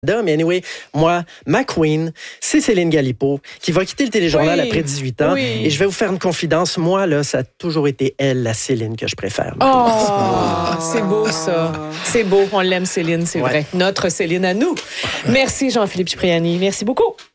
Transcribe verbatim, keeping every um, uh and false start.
Mais anyway, moi, ma queen, c'est Céline Galipeau, qui va quitter le téléjournal Oui, après dix-huit ans. oui. Et je vais vous faire une confidence. Moi, là, ça a toujours été elle, la Céline, que je préfère. Oh, c'est beau ça. C'est beau. On l'aime, Céline, c'est Ouais. vrai. Notre Céline à nous. Merci, Jean-Philippe Cipriani. Merci beaucoup.